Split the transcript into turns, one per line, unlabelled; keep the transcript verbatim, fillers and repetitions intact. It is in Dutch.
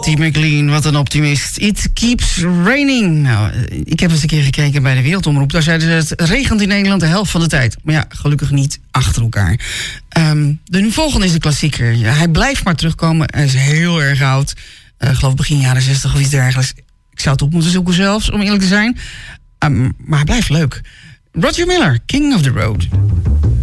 Steve McLean, wat een optimist. It keeps raining. Nou, ik heb eens een keer gekeken bij de Wereldomroep. Daar zeiden ze, het regent in Nederland de helft van de tijd. Maar ja, gelukkig niet achter elkaar. Um, de nu volgende is de klassieker. Ja, hij blijft maar terugkomen. Hij is heel erg oud. Uh, ik geloof begin jaren zestig of iets dergelijks. Ik zou het op moeten zoeken zelfs, om eerlijk te zijn. Um, maar hij blijft leuk. Roger Miller, King of the Road.